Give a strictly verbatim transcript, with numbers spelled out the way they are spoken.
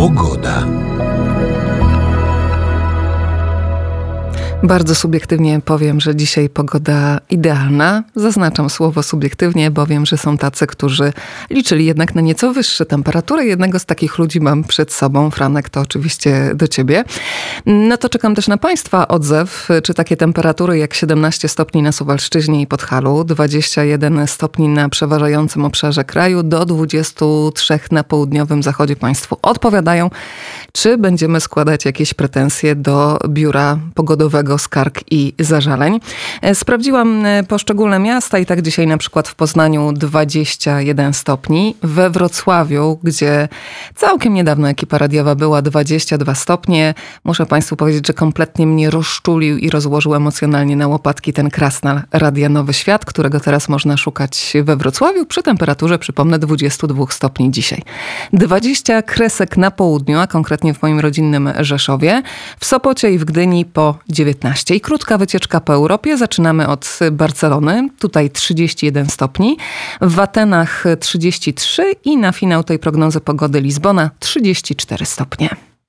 Pogoda. Bardzo subiektywnie powiem, że dzisiaj pogoda idealna. Zaznaczam słowo subiektywnie, bo wiem, że są tacy, którzy liczyli jednak na nieco wyższe temperatury. Jednego z takich ludzi mam przed sobą. Franek, to oczywiście do ciebie. No to czekam też na państwa odzew. Czy takie temperatury jak siedemnaście stopni na Suwalszczyźnie i Podhalu, dwadzieścia jeden stopni na przeważającym obszarze kraju, do dwudziestu trzech na południowym zachodzie państwu odpowiadają. Czy będziemy składać jakieś pretensje do biura pogodowego skarg i zażaleń? Sprawdziłam poszczególne miasta i tak dzisiaj na przykład w Poznaniu dwadzieścia jeden stopni, we Wrocławiu, gdzie całkiem niedawno ekipa radiowa była, dwadzieścia dwa stopnie. Muszę państwu powiedzieć, że kompletnie mnie rozczulił i rozłożył emocjonalnie na łopatki ten krasnal Radia Nowy Świat, którego teraz można szukać we Wrocławiu przy temperaturze, przypomnę, dwudziestu dwóch stopni dzisiaj. dwadzieścia kresek na południu, a konkretnie w moim rodzinnym Rzeszowie, w Sopocie i w Gdyni po dziewiętnaście. I krótka wycieczka po Europie. Zaczynamy od Barcelony. Tutaj trzydzieści jeden stopni. W Atenach trzydzieści trzy i na finał tej prognozy pogody Lizbona trzydzieści cztery stopnie.